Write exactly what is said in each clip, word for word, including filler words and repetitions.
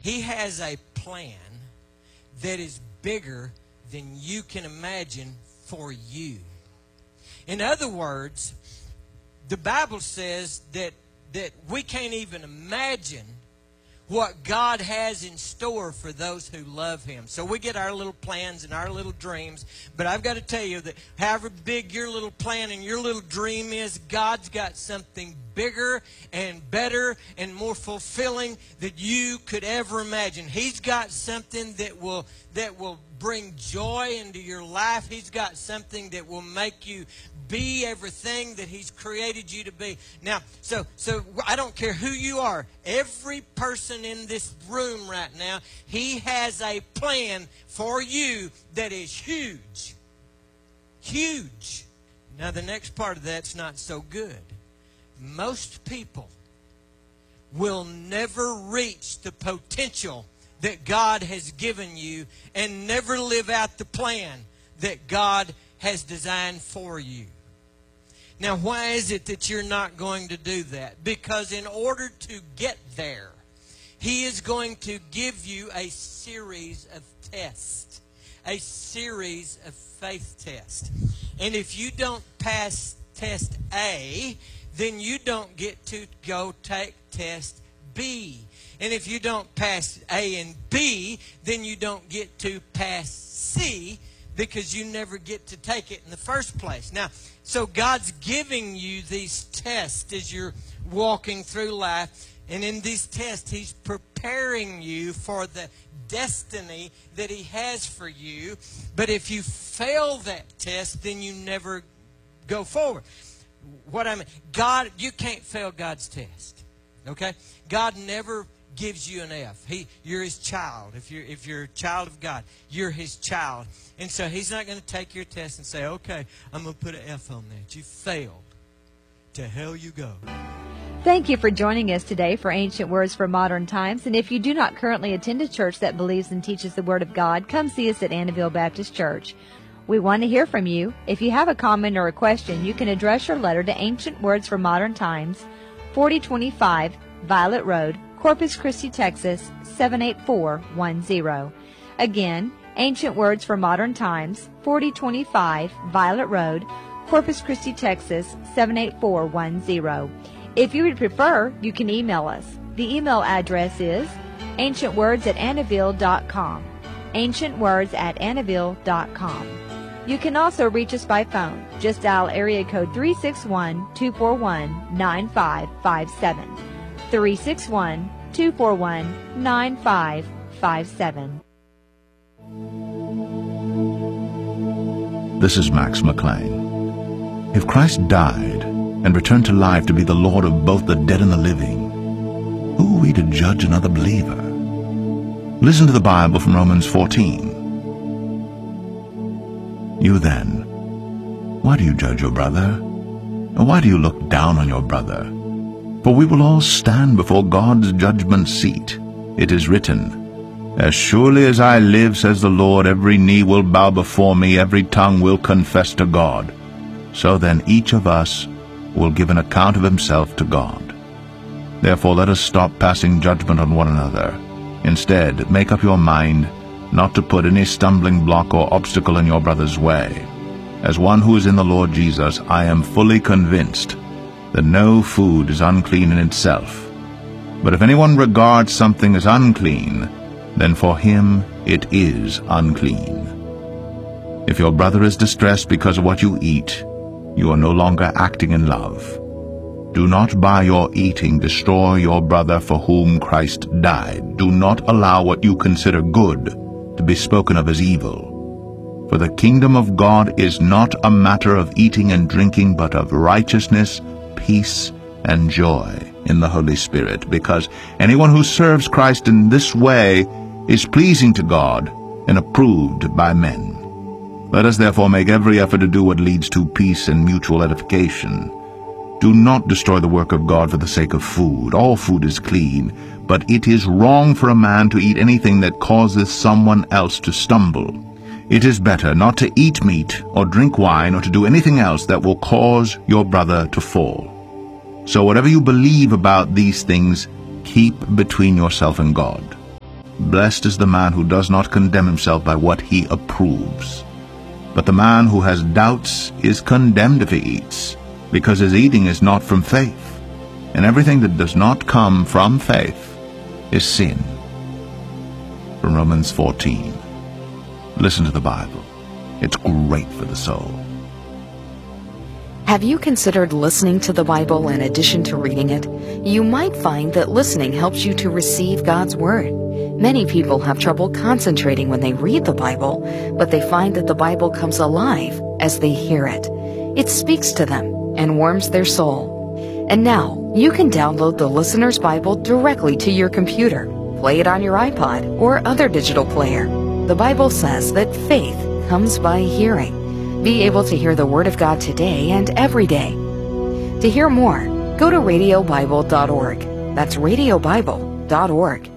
He has a plan that is bigger than you can imagine for you. In other words, the Bible says that, that we can't even imagine what God has in store for those who love Him. So we get our little plans and our little dreams, but I've got to tell you that however big your little plan and your little dream is, God's got something bigger and better and more fulfilling that you could ever imagine. He's got something that will that will bring joy into your life. He's got something that will make you be everything that He's created you to be. Now, so so I don't care who you are. Every person in this room right now, He has a plan for you that is huge. Huge. Now, the next part of that's not so good. Most people will never reach the potential that God has given you and never live out the plan that God has designed for you. Now, why is it that you're not going to do that? Because in order to get there, He is going to give you a series of tests, a series of faith tests. And if you don't pass test A, then you don't get to go take test B. And if you don't pass A and B, then you don't get to pass C, because you never get to take it in the first place. Now, so God's giving you these tests as you're walking through life. And in these tests, He's preparing you for the destiny that He has for you. But if you fail that test, then you never go forward. What I mean, God, you can't fail God's test. Okay? God never gives you an F. He, you're His child. If you're if you're a child of God, you're His child. And so He's not going to take your test and say, okay, I'm going to put an F on that. You failed. To hell you go. Thank you for joining us today for Ancient Words for Modern Times. And if you do not currently attend a church that believes and teaches the Word of God, come see us at Annabelle Baptist Church. We want to hear from you. If you have a comment or a question, you can address your letter to Ancient Words for Modern Times, forty twenty-five Violet Road, Corpus Christi, Texas, seven eight four one zero. Again, Ancient Words for Modern Times, forty twenty-five Violet Road, Corpus Christi, Texas, seven eight four one zero. If you would prefer, you can email us. The email address is ancientwords at annabelle dot com. ancientwords at annabelle dot com. You can also reach us by phone. Just dial area code three six one, two four one, nine five five seven. three six one, two four one, nine five five seven. This is Max McLean. If Christ died and returned to life to be the Lord of both the dead and the living, who are we to judge another believer? Listen to the Bible from Romans fourteen. You then, why do you judge your brother? Or why do you look down on your brother? For we will all stand before God's judgment seat. It is written, As surely as I live, says the Lord, every knee will bow before me, every tongue will confess to God. So then each of us will give an account of himself to God. Therefore let us stop passing judgment on one another. Instead, make up your mind not to put any stumbling block or obstacle in your brother's way. As one who is in the Lord Jesus, I am fully convinced that no food is unclean in itself. But if anyone regards something as unclean, then for him it is unclean. If your brother is distressed because of what you eat, you are no longer acting in love. Do not by your eating destroy your brother for whom Christ died. Do not allow what you consider good to be spoken of as evil. For the kingdom of God is not a matter of eating and drinking, but of righteousness, peace, and joy in the Holy Spirit, because anyone who serves Christ in this way is pleasing to God and approved by men. Let us therefore make every effort to do what leads to peace and mutual edification. Do not destroy the work of God for the sake of food. All food is clean, but it is wrong for a man to eat anything that causes someone else to stumble. It is better not to eat meat or drink wine or to do anything else that will cause your brother to fall. So whatever you believe about these things, keep between yourself and God. Blessed is the man who does not condemn himself by what he approves. But the man who has doubts is condemned if he eats, because his eating is not from faith. And everything that does not come from faith is sin. From Romans fourteen. Listen to the Bible. It's great for the soul. Have you considered listening to the Bible in addition to reading it? You might find that listening helps you to receive God's Word. Many people have trouble concentrating when they read the Bible, but they find that the Bible comes alive as they hear it. It speaks to them and warms their soul. And now, you can download the Listener's Bible directly to your computer, play it on your iPod or other digital player. The Bible says that faith comes by hearing. Be able to hear the Word of God today and every day. To hear more, go to radio bible dot org. That's radio bible dot org.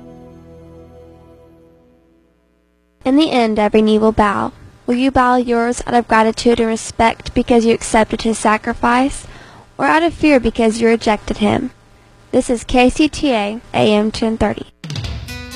In the end, every knee will bow. Will you bow yours out of gratitude and respect because you accepted his sacrifice, or out of fear because you rejected him? This is K C T A A M ten thirty.